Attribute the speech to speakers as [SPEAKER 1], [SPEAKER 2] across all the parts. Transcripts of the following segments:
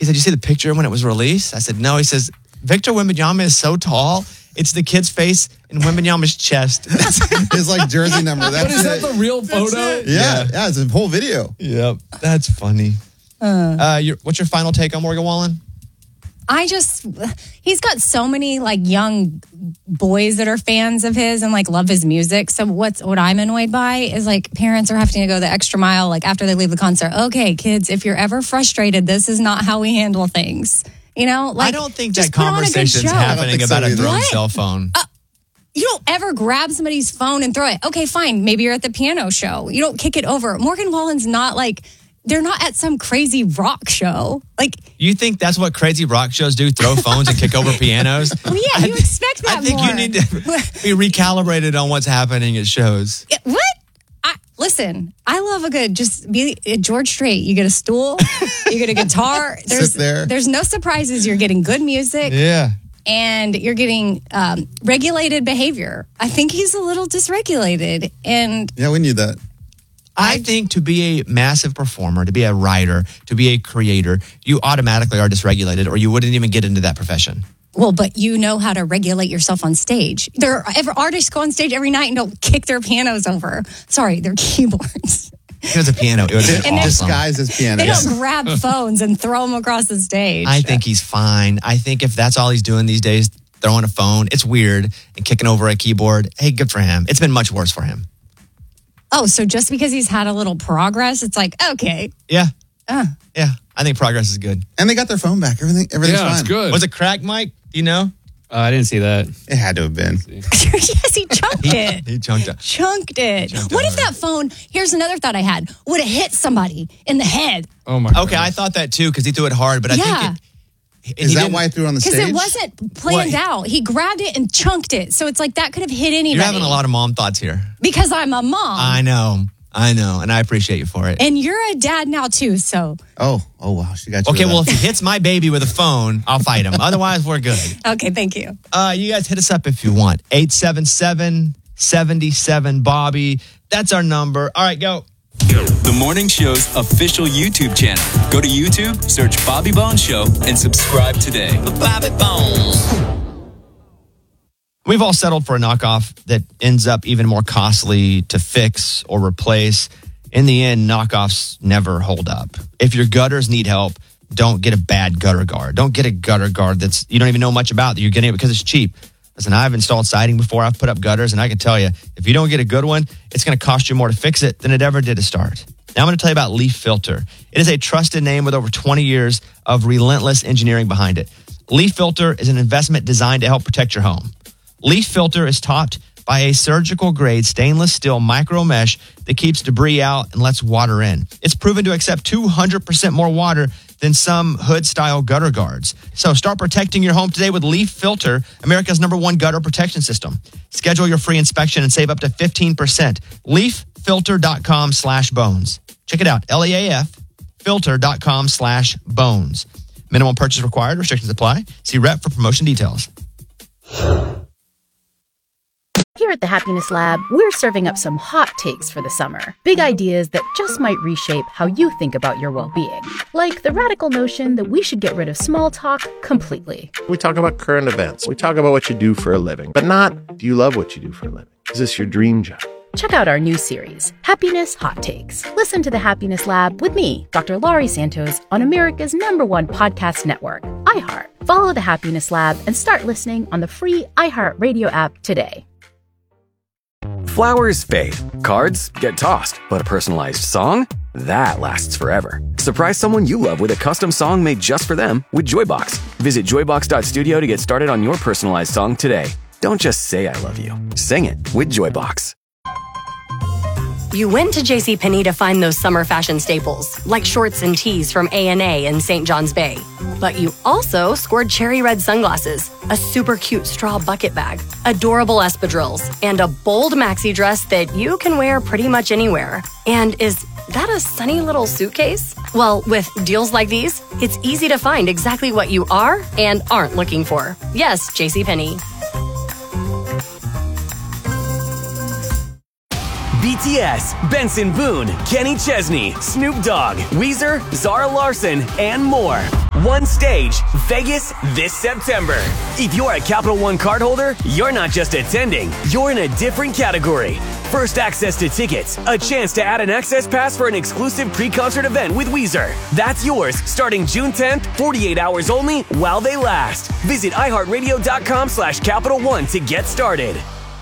[SPEAKER 1] He said, you see the picture when it was released? I said, no. He says, Victor Wembanyama is so tall. It's the kid's face and Wembanyama's chest.
[SPEAKER 2] His like jersey number.
[SPEAKER 3] But is that the real photo?
[SPEAKER 2] Yeah, it's a whole video.
[SPEAKER 1] Yep, that's funny. What's your final take on Morgan Wallen?
[SPEAKER 4] He's got so many like young boys that are fans of his and like love his music. So what I'm annoyed by is like parents are having to go the extra mile like after they leave the concert. Okay, kids, if you're ever frustrated, this is not how we handle things. You know, like
[SPEAKER 1] I don't think that conversation's happening about a thrown cell phone.
[SPEAKER 4] You don't ever grab somebody's phone and throw it. Okay, fine. Maybe you're at the piano show. You don't kick it over. Morgan Wallen's not like, they're not at some crazy rock show. Like,
[SPEAKER 1] you think that's what crazy rock shows do? Throw phones and kick over pianos?
[SPEAKER 4] Well, yeah, you expect that
[SPEAKER 1] I think
[SPEAKER 4] more.
[SPEAKER 1] you need to be recalibrated on what's happening at shows.
[SPEAKER 4] What? Listen, I love a good, just be George Strait. You get a stool, you get a guitar.
[SPEAKER 2] Sit there.
[SPEAKER 4] There's no surprises. You're getting good music.
[SPEAKER 1] Yeah.
[SPEAKER 4] And you're getting regulated behavior. I think he's a little dysregulated. And
[SPEAKER 2] yeah, we need that.
[SPEAKER 1] I think to be a massive performer, to be a writer, to be a creator, you automatically are dysregulated or you wouldn't even get into that profession.
[SPEAKER 4] Well, but you know how to regulate yourself on stage. Artists go on stage every night and don't kick their pianos over. Sorry, their keyboards.
[SPEAKER 1] It was a piano. It was awesome.
[SPEAKER 2] Disguised as piano.
[SPEAKER 4] They don't grab phones and throw them across the stage.
[SPEAKER 1] I think he's fine. I think if that's all he's doing these days, throwing a phone, it's weird, and kicking over a keyboard, hey, good for him. It's been much worse for him.
[SPEAKER 4] Oh, so just because he's had a little progress, it's like, okay.
[SPEAKER 1] Yeah. Yeah, I think progress is good.
[SPEAKER 2] And they got their phone back. Everything's fine.
[SPEAKER 3] It's good.
[SPEAKER 1] Was it cracked, Mike? Do you know?
[SPEAKER 5] I didn't see that.
[SPEAKER 2] It had to have been.
[SPEAKER 4] Yes, he chunked it.
[SPEAKER 1] He chunked it.
[SPEAKER 4] Chunked it. What if that phone, here's another thought I had, would have hit somebody in the head?
[SPEAKER 3] Oh, my
[SPEAKER 1] Okay, I thought that too because he threw it hard, but I think
[SPEAKER 2] Is that why he threw it on the stage?
[SPEAKER 4] Because it wasn't planned out. He grabbed it and chunked it. So it's like that could have hit anybody.
[SPEAKER 1] You're having a lot of mom thoughts here.
[SPEAKER 4] Because I'm a mom.
[SPEAKER 1] I know. And I appreciate you for it.
[SPEAKER 4] And you're a dad now too, so.
[SPEAKER 2] Oh wow, she got you.
[SPEAKER 1] Okay, well, if he hits my baby with a phone, I'll fight him. Otherwise, we're good.
[SPEAKER 4] Okay, thank you.
[SPEAKER 1] You guys hit us up if you want. 877-77-Bobby. That's our number. All right, go.
[SPEAKER 6] The Morning Show's official YouTube channel. Go to YouTube, search Bobby Bones Show, and subscribe today. The Bobby Bones.
[SPEAKER 1] We've all settled for a knockoff that ends up even more costly to fix or replace. In the end, knockoffs never hold up. If your gutters need help, don't get a bad gutter guard. Don't get a gutter guard that's you don't even know much about that you're getting it because it's cheap. Listen, I've installed siding before. I've put up gutters, and I can tell you, if you don't get a good one, it's going to cost you more to fix it than it ever did to start. Now I'm going to tell you about Leaf Filter. It is a trusted name with over 20 years of relentless engineering behind it. Leaf Filter is an investment designed to help protect your home. Leaf Filter is topped by a surgical-grade stainless steel micro mesh that keeps debris out and lets water in. It's proven to accept 200% more water than some hood-style gutter guards. So start protecting your home today with Leaf Filter, America's #1 gutter protection system. Schedule your free inspection and save up to 15%. LeafFilter.com/bones. Check it out, LEAF, filter.com/bones. Minimum purchase required. Restrictions apply. See rep for promotion details.
[SPEAKER 7] Here at the Happiness Lab, we're serving up some hot takes for the summer. Big ideas that just might reshape how you think about your well-being. Like the radical notion that we should get rid of small talk completely.
[SPEAKER 8] We talk about current events. We talk about what you do for a living, but not, do you love what you do for a living? Is this your dream job?
[SPEAKER 7] Check out our new series, Happiness Hot Takes. Listen to the Happiness Lab with me, Dr. Laurie Santos, on America's #1 podcast network, iHeart. Follow the Happiness Lab and start listening on the free iHeart Radio app today.
[SPEAKER 9] Flowers fade, cards get tossed, but a personalized song? That lasts forever. Surprise someone you love with a custom song made just for them with Joybox. Visit joybox.studio to get started on your personalized song today. Don't just say I love you. Sing it with Joybox.
[SPEAKER 10] You went to JCPenney to find those summer fashion staples, like shorts and tees from A&A and St. John's Bay. But you also scored cherry red sunglasses, a super cute straw bucket bag, adorable espadrilles, and a bold maxi dress that you can wear pretty much anywhere. And is that a sunny little suitcase? Well, with deals like these, it's easy to find exactly what you are and aren't looking for. Yes, JCPenney.
[SPEAKER 11] Beat
[SPEAKER 9] BTS, Benson Boone, Kenny Chesney, Snoop Dogg, Weezer, Zara Larson, and more. One stage, Vegas this September. If you're a Capital One cardholder, you're not just attending, you're in a different category. First access to tickets, a chance to add an access pass for an exclusive pre-concert event with Weezer. That's yours starting June 10th, 48 hours only while they last. Visit iHeartRadio.com/Capital One to get started.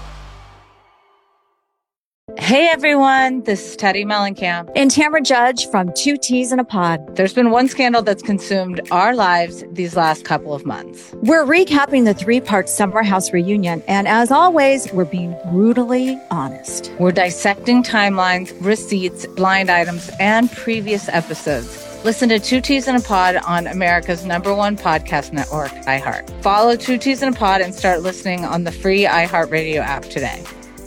[SPEAKER 5] Hey everyone, this is Teddy Mellencamp and Tamara Judge from Two Teas in a Pod. There's been one scandal that's consumed our lives these last couple of months.
[SPEAKER 11] We're recapping the 3-part Summer House reunion, and as always, we're being brutally honest.
[SPEAKER 5] We're dissecting timelines, receipts, blind items, and previous episodes. Listen to Two Teas in a Pod on America's #1 podcast network, iHeart. Follow Two Teas in a Pod and start listening on the free iHeartRadio app today.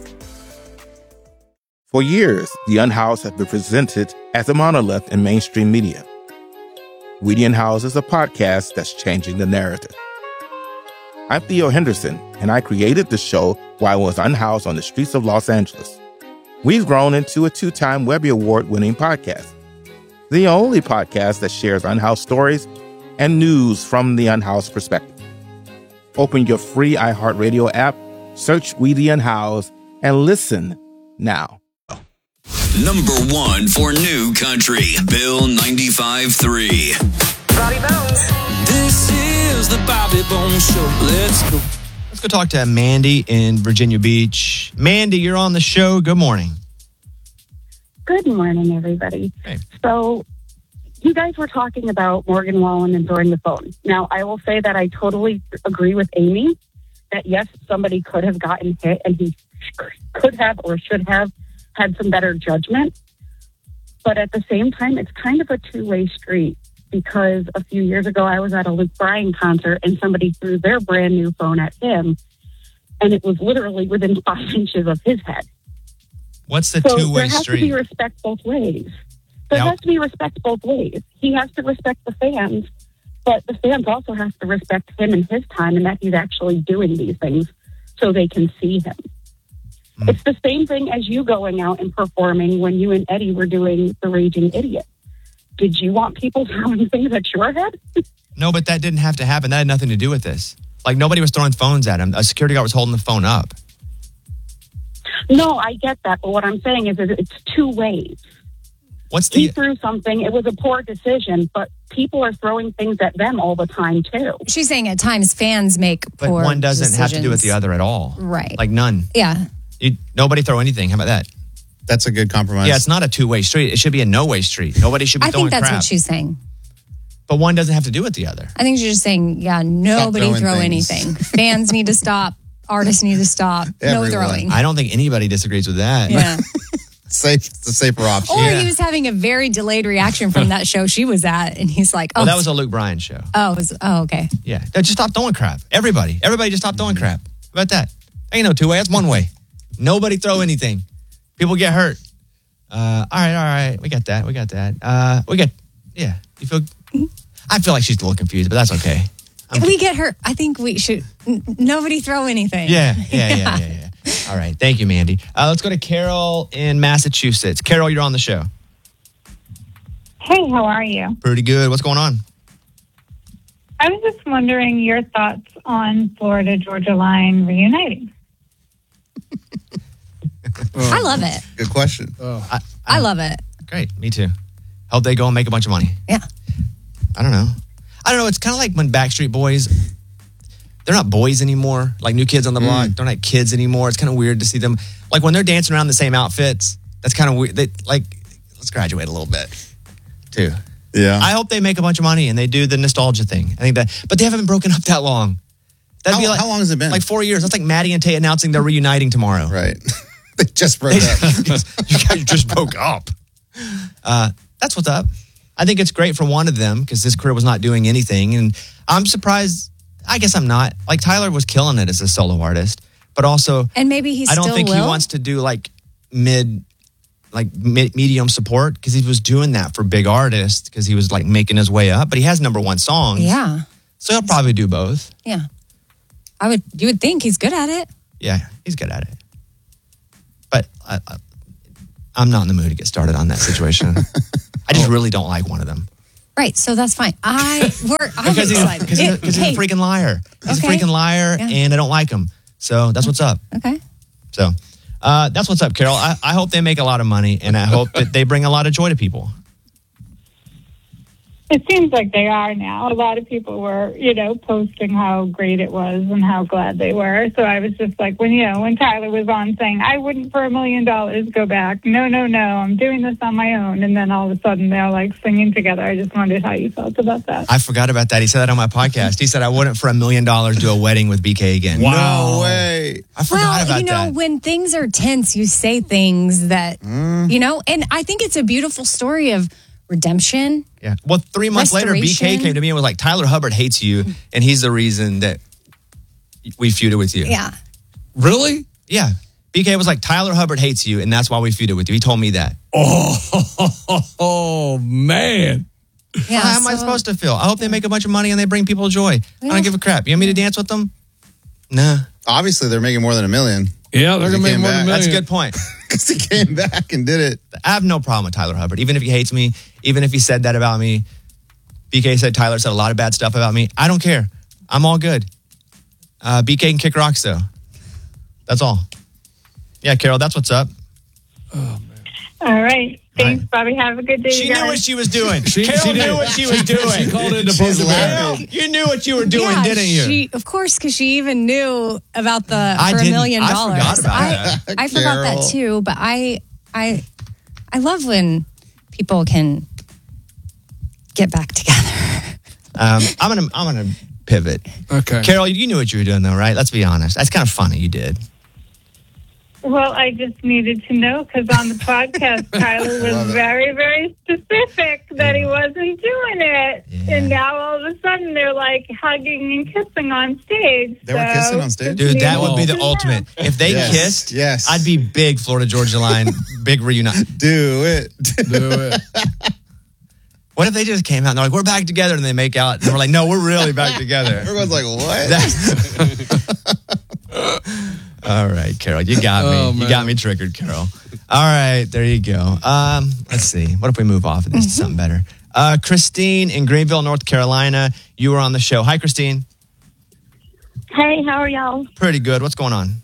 [SPEAKER 12] For years, The Unhoused has been presented as a monolith in mainstream media. We The Unhoused is a podcast that's changing the narrative. I'm Theo Henderson, and I created the show while I was unhoused on the streets of Los Angeles. We've grown into a 2-time Webby Award-winning podcast, the only podcast that shares unhoused stories and news from the unhoused perspective. Open your free iHeartRadio app, search We The Unhoused, and listen now.
[SPEAKER 6] Number 1 for New Country, Bill 95.3.
[SPEAKER 13] Bobby Bones.
[SPEAKER 14] This is the Bobby Bones Show. Let's go.
[SPEAKER 1] Let's go talk to Mandy in Virginia Beach. Mandy, you're on the show. Good morning.
[SPEAKER 15] Good morning, everybody.
[SPEAKER 1] Hey.
[SPEAKER 15] So you guys were talking about Morgan Wallen and throwing the phone. Now, I will say that I totally agree with Amy that, yes, somebody could have gotten hit and he could have or should have had some better judgment. But at the same time, it's kind of a two-way street, because a few years ago, I was at a Luke Bryan concert and somebody threw their brand new phone at him, and it was literally within 5 inches of his head.
[SPEAKER 1] What's the
[SPEAKER 15] so
[SPEAKER 1] two-way
[SPEAKER 15] there has
[SPEAKER 1] street?
[SPEAKER 15] to be respect both ways. There has to be respect both ways. He has to respect the fans, but the fans also have to respect him and his time, and that he's actually doing these things so they can see him. It's the same thing as you going out and performing when you and Eddie were doing The Raging Idiot. Did you want people throwing things at your head?
[SPEAKER 1] No, but that didn't have to happen. That had nothing to do with this. Like, nobody was throwing phones at him. A security guard was holding the phone up.
[SPEAKER 15] No, I get that. But what I'm saying is it's two ways. He threw something. It was a poor decision, but people are throwing things at them all the time, too.
[SPEAKER 4] She's saying at times fans make
[SPEAKER 1] But
[SPEAKER 4] poor
[SPEAKER 1] one doesn't
[SPEAKER 4] decisions.
[SPEAKER 1] have to do with the other at all.
[SPEAKER 4] Right.
[SPEAKER 1] Like none.
[SPEAKER 4] Yeah.
[SPEAKER 1] Nobody throw anything. How about that?
[SPEAKER 2] That's a good compromise.
[SPEAKER 1] Yeah, it's not a two-way street. It should be a no-way street. Nobody should be
[SPEAKER 4] I
[SPEAKER 1] throwing
[SPEAKER 4] think that's
[SPEAKER 1] crap.
[SPEAKER 4] what she's saying.
[SPEAKER 1] But one doesn't have to do with the other.
[SPEAKER 4] I think she's just saying, nobody
[SPEAKER 1] throwing
[SPEAKER 4] throw
[SPEAKER 1] things.
[SPEAKER 4] anything. Fans need to stop. Artists need to stop. No throwing.
[SPEAKER 1] I don't think anybody disagrees with that.
[SPEAKER 4] Yeah.
[SPEAKER 2] It's the safer option.
[SPEAKER 4] Or he was having a very delayed reaction from that show she was at, and he's like,
[SPEAKER 1] Well, that was a Luke Bryan show.
[SPEAKER 4] okay.
[SPEAKER 1] Yeah. Just stop throwing crap. Everybody just stop throwing crap. How about that? Ain't no two-way. That's one way. Nobody throw anything. People get hurt. All right. We got that. You feel? I feel like she's a little confused, but that's okay.
[SPEAKER 4] If we get hurt, I think we should. Nobody throw anything.
[SPEAKER 1] Yeah. All right. Thank you, Mandy. Let's go to Carol in Massachusetts. Carol, you're on the show.
[SPEAKER 16] Hey, how are you?
[SPEAKER 1] Pretty good. What's going on?
[SPEAKER 16] I was just wondering your thoughts on Florida-Georgia line reuniting.
[SPEAKER 4] I love it.
[SPEAKER 2] Good question.
[SPEAKER 4] I love it.
[SPEAKER 1] Great. Me too. Hope they go and make a bunch of money.
[SPEAKER 4] Yeah.
[SPEAKER 1] I don't know. It's kind of like when Backstreet Boys, they're not boys anymore, like New Kids on the Block. They're not kids anymore. It's kind of weird to see them. Like when they're dancing around in the same outfits, that's kind of weird. Let's graduate a little bit too.
[SPEAKER 2] Yeah.
[SPEAKER 1] I hope they make a bunch of money and they do the nostalgia thing. I think that, but they haven't been broken up that long. That'd be like,
[SPEAKER 2] how long has it been?
[SPEAKER 1] Like 4 years. That's like Maddie and Tay announcing they're reuniting tomorrow.
[SPEAKER 2] Right. They just broke up.
[SPEAKER 1] You guys just broke up. That's what's up. I think it's great for one of them because his career was not doing anything. And I'm surprised. I guess I'm not. Like Tyler was killing it as a solo artist, but also.
[SPEAKER 4] And maybe he
[SPEAKER 1] I don't
[SPEAKER 4] still
[SPEAKER 1] think
[SPEAKER 4] will.
[SPEAKER 1] he wants to do medium support because he was doing that for big artists because he was like making his way up. But he has #1 songs.
[SPEAKER 4] Yeah.
[SPEAKER 1] So he'll probably do both.
[SPEAKER 4] Yeah. You would think he's good at it.
[SPEAKER 1] Yeah, he's good at it. But I'm not in the mood to get started on that situation. I just really don't like one of them.
[SPEAKER 4] Right, so that's fine. I'm
[SPEAKER 1] Because
[SPEAKER 4] excited.
[SPEAKER 1] he's a freaking liar. He's a freaking liar, and I don't like him. So that's what's up.
[SPEAKER 4] Okay.
[SPEAKER 1] So that's what's up, Carol. I hope they make a lot of money, and I hope that they bring a lot of joy to people.
[SPEAKER 16] It seems like they are now. A lot of people were, posting how great it was and how glad they were. So I was just like, when Tyler was on saying, I wouldn't for $1 million go back. No, I'm doing this on my own. And then all of a sudden they're like singing together. I just wondered how you felt about that.
[SPEAKER 1] I forgot about that. He said that on my podcast. He said I wouldn't for $1 million do a wedding with BK again.
[SPEAKER 2] Wow. No way.
[SPEAKER 1] I forgot about that.
[SPEAKER 4] When things are tense, you say things that, and I think it's a beautiful story of redemption.
[SPEAKER 1] Yeah. Well, 3 months later, BK came to me and was like, Tyler Hubbard hates you, and he's the reason that we feuded with you.
[SPEAKER 4] Yeah.
[SPEAKER 3] Really?
[SPEAKER 1] Yeah. BK was like, Tyler Hubbard hates you, and that's why we feuded with you. He told me that.
[SPEAKER 3] Oh man.
[SPEAKER 4] Yeah,
[SPEAKER 1] how am I supposed to feel? I hope they make a bunch of money and they bring people joy. I don't give a crap. You want me to dance with them? Nah.
[SPEAKER 2] Obviously, they're making more than $1 million.
[SPEAKER 3] Yeah, they're going to make more than $1 million.
[SPEAKER 1] That's a good point.
[SPEAKER 2] Because he came back and did it.
[SPEAKER 1] I have no problem with Tyler Hubbard. Even if he hates me, even if he said that about me. BK said Tyler said a lot of bad stuff about me. I don't care. I'm all good. BK can kick rocks, though. That's all. Yeah, Carol, that's what's up.
[SPEAKER 16] Oh, man. All right. Thanks, Bobby. Have a good day,
[SPEAKER 1] She
[SPEAKER 16] you guys.
[SPEAKER 1] knew what she was doing.
[SPEAKER 3] She
[SPEAKER 1] knew what she was doing.
[SPEAKER 3] She called it to
[SPEAKER 2] She's laughing.
[SPEAKER 1] You knew what you were doing, didn't you?
[SPEAKER 4] Of course, because she even knew about the
[SPEAKER 1] I
[SPEAKER 4] for $1
[SPEAKER 1] didn't.
[SPEAKER 4] million.
[SPEAKER 1] I forgot about that.
[SPEAKER 4] I forgot that too, but I love when people can get back together.
[SPEAKER 1] I'm gonna pivot.
[SPEAKER 3] Okay.
[SPEAKER 1] Carol, you knew what you were doing, though, right? Let's be honest. That's kind of funny. You did.
[SPEAKER 16] Well, I just needed to know because on the podcast, Tyler was very, very specific that he wasn't doing it. Yeah. And now all of a sudden they're like hugging and kissing on stage.
[SPEAKER 2] They were kissing on stage?
[SPEAKER 1] Dude, that would be the ultimate. If they kissed, I'd be big Florida Georgia Line, big reunion.
[SPEAKER 2] Do it.
[SPEAKER 3] Do it.
[SPEAKER 1] What if they just came out and they're like, we're back together, and they make out, and we're like, no, we're really back together.
[SPEAKER 2] Everyone's like, what?
[SPEAKER 1] All right, Carol, you got me.
[SPEAKER 3] Oh,
[SPEAKER 1] you got me triggered, Carol. All right, there you go. Let's see. What if we move off of this to something better? Christine in Greenville, North Carolina. You were on the show. Hi, Christine.
[SPEAKER 13] Hey, how are y'all?
[SPEAKER 1] Pretty good. What's going on?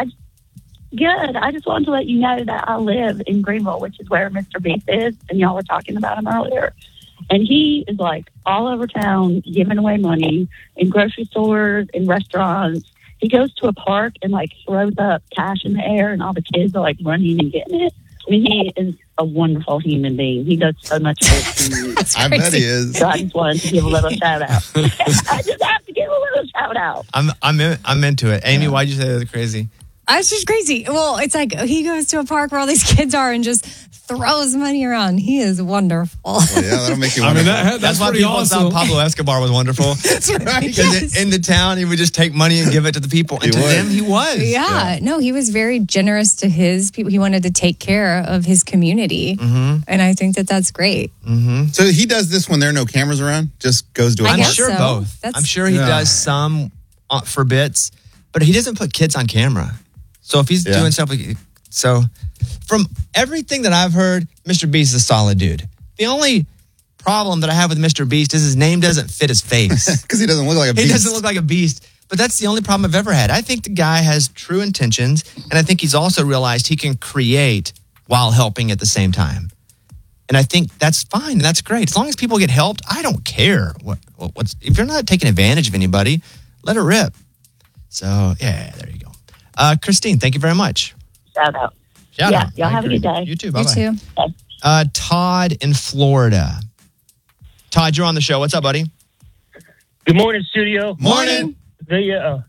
[SPEAKER 13] Good. I just wanted to let you know that I live in Greenville, which is where Mr. Beast is, and y'all were talking about him earlier. And he is like all over town giving away money in grocery stores, in restaurants. He goes to a park and like throws up cash in the air, and all the kids are like running and getting it. I mean, he is a wonderful human being. He does so much good to me.
[SPEAKER 2] I bet he is.
[SPEAKER 13] So I just wanted to give a little shout out. I just have to give a little shout out.
[SPEAKER 1] I'm into it. Amy, why'd you say that was crazy?
[SPEAKER 4] It's just crazy. Well, it's like he goes to a park where all these kids are and just throws money around. He is wonderful.
[SPEAKER 2] Well, yeah, that'll make you wonderful.
[SPEAKER 3] I mean, that's
[SPEAKER 1] why
[SPEAKER 3] pretty
[SPEAKER 1] people
[SPEAKER 3] awesome.
[SPEAKER 1] thought Pablo Escobar was wonderful.
[SPEAKER 2] That's right.
[SPEAKER 1] Because in the town, he would just take money and give it to the people. And to them, he was.
[SPEAKER 4] Yeah. No, he was very generous to his people. He wanted to take care of his community.
[SPEAKER 1] Mm-hmm.
[SPEAKER 4] And I think that that's great.
[SPEAKER 1] Mm-hmm.
[SPEAKER 2] So he does this when there are no cameras around? Just goes to a
[SPEAKER 4] I
[SPEAKER 2] park?
[SPEAKER 4] guess
[SPEAKER 1] I'm sure
[SPEAKER 4] so.
[SPEAKER 1] both.
[SPEAKER 4] That's-
[SPEAKER 1] I'm sure he does some for bits, but he doesn't put kids on camera. So if he's doing stuff like... So from everything that I've heard, Mr. Beast is a solid dude. The only problem that I have with Mr. Beast is his name doesn't fit his face.
[SPEAKER 2] Because he doesn't look like a beast.
[SPEAKER 1] He doesn't look like a beast. But that's the only problem I've ever had. I think the guy has true intentions, and I think he's also realized he can create while helping at the same time. And I think that's fine. That's great. As long as people get helped, I don't care. What's if you're not taking advantage of anybody, let it rip. So, yeah, there you go. Christine, thank you very much.
[SPEAKER 13] Shout out.
[SPEAKER 1] Shout out.
[SPEAKER 13] Y'all have a good day.
[SPEAKER 1] You too.
[SPEAKER 4] You
[SPEAKER 1] Bye-bye.
[SPEAKER 4] too.
[SPEAKER 1] Todd in Florida. Todd, you're on the show. What's up, buddy?
[SPEAKER 17] Good morning, studio.
[SPEAKER 1] Morning.
[SPEAKER 17] I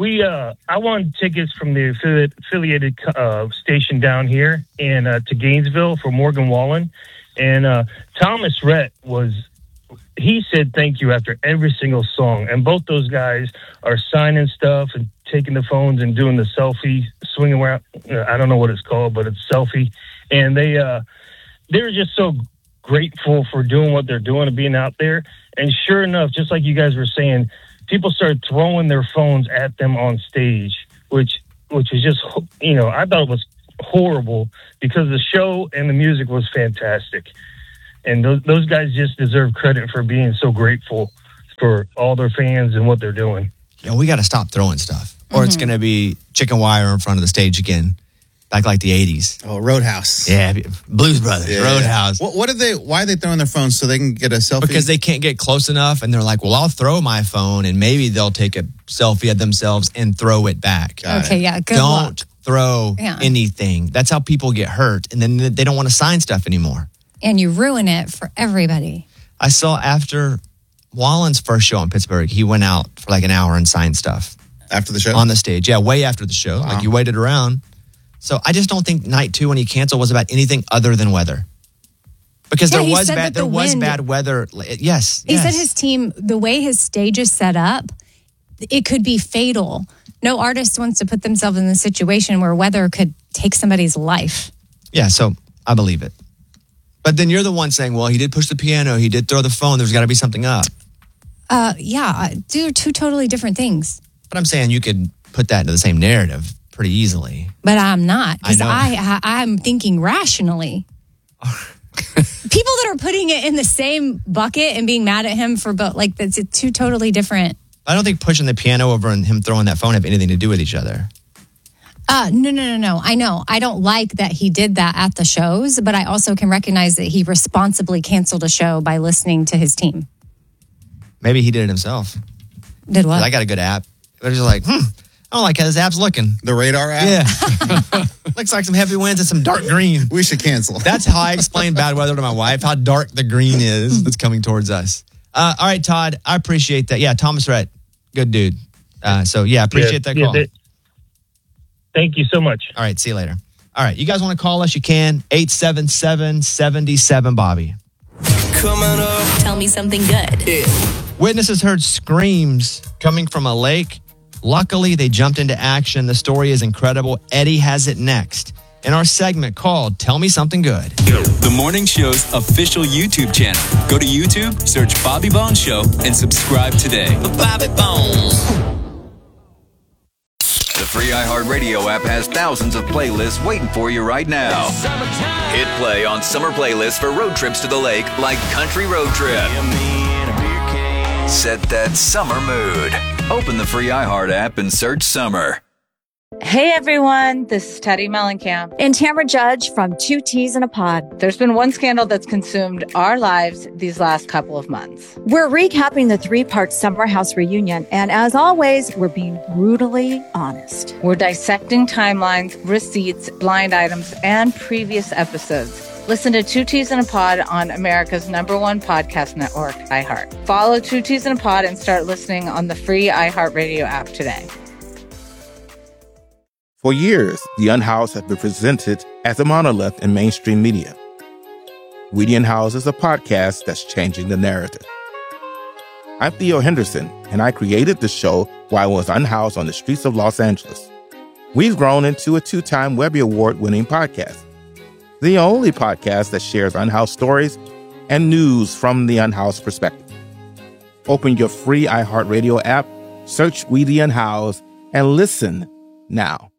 [SPEAKER 17] won tickets from the affiliated station down here to Gainesville for Morgan Wallen, and Thomas Rhett he said thank you after every single song, and both those guys are signing stuff and taking the phones and doing the selfie, swinging around. I don't know what it's called, but it's selfie, and they're just so grateful for doing what they're doing and being out there. And sure enough, just like you guys were saying, people started throwing their phones at them on stage, which was just, I thought it was horrible because the show and the music was fantastic. And those guys just deserve credit for being so grateful for all their fans and what they're doing.
[SPEAKER 1] Yeah, we got to stop throwing stuff, or it's going to be chicken wire in front of the stage again, back like the 80s.
[SPEAKER 2] Oh, Roadhouse.
[SPEAKER 1] Yeah, Blues Brothers, Roadhouse.
[SPEAKER 2] Why are they throwing their phones so they can get a selfie?
[SPEAKER 1] Because they can't get close enough, and they're like, well, I'll throw my phone, and maybe they'll take a selfie of themselves and throw it back.
[SPEAKER 4] Yeah, good
[SPEAKER 1] Don't
[SPEAKER 4] luck.
[SPEAKER 1] throw anything. That's how people get hurt, and then they don't want to sign stuff anymore.
[SPEAKER 4] And you ruin it for everybody.
[SPEAKER 1] I saw after Wallen's first show in Pittsburgh, he went out for like an hour and signed stuff.
[SPEAKER 2] After the show?
[SPEAKER 1] On the stage. Yeah, way after the show. Like you waited around. So I just don't think night 2 when he canceled was about anything other than weather. Because there was bad weather. Yes.
[SPEAKER 4] He said his team, the way his stage is set up, it could be fatal. No artist wants to put themselves in the situation where weather could take somebody's life.
[SPEAKER 1] Yeah, so I believe it. But then you're the one saying, well, he did push the piano, he did throw the phone, there's got to be something up.
[SPEAKER 4] Two totally different things.
[SPEAKER 1] But I'm saying you could put that into the same narrative pretty easily.
[SPEAKER 4] But I'm not, because
[SPEAKER 1] I know.
[SPEAKER 4] I'm thinking rationally. People that are putting it in the same bucket and being mad at him for both, like, that's two totally different.
[SPEAKER 1] I don't think pushing the piano over and him throwing that phone have anything to do with each other.
[SPEAKER 4] No. I know. I don't like that he did that at the shows, but I also can recognize that he responsibly canceled a show by listening to his team.
[SPEAKER 1] Maybe he did it himself.
[SPEAKER 4] Did what?
[SPEAKER 1] I got a good app. They're just like, I don't like how this app's looking.
[SPEAKER 2] The radar app?
[SPEAKER 1] Yeah. Looks like some heavy winds and some dark green.
[SPEAKER 2] We should cancel.
[SPEAKER 1] That's how I explain bad weather to my wife, how dark the green is that's coming towards us. All right, Todd, I appreciate that. Yeah, Thomas Rhett, good dude. Appreciate that call.
[SPEAKER 17] Thank you so much.
[SPEAKER 1] All right, see you later. All right, you guys want to call us? You can. 877-77-BOBBY.
[SPEAKER 10] Coming up. Tell me something good. Yeah.
[SPEAKER 1] Witnesses heard screams coming from a lake. Luckily, they jumped into action. The story is incredible. Eddie has it next in our segment called Tell Me Something Good.
[SPEAKER 6] The morning show's official YouTube channel. Go to YouTube, search Bobby Bones Show, and subscribe today. Bobby Bones.
[SPEAKER 18] The free iHeartRadio app has thousands of playlists waiting for you right now. Hit play on summer playlists for road trips to the lake like Country Road Trip. Set that summer mood. Open the free iHeart app and search summer.
[SPEAKER 5] Hey everyone, this is Teddy Mellencamp
[SPEAKER 11] and Tamara Judge from Two Teas in a Pod.
[SPEAKER 5] There's been one scandal that's consumed our lives these last couple of months.
[SPEAKER 11] We're recapping the 3-part Summer House reunion, and as always, we're being brutally honest.
[SPEAKER 5] We're dissecting timelines, receipts, blind items, and previous episodes. Listen to Two Teas in a Pod on America's #1 podcast network, iHeart. Follow Two Teas in a Pod and start listening on the free iHeartRadio app today.
[SPEAKER 12] For years, The Unhoused has been presented as a monolith in mainstream media. We the Unhoused is a podcast that's changing the narrative. I'm Theo Henderson, and I created the show while I was unhoused on the streets of Los Angeles. We've grown into a 2-time Webby Award-winning podcast, the only podcast that shares unhoused stories and news from the unhoused perspective. Open your free iHeartRadio app, search We the Unhoused, and listen now.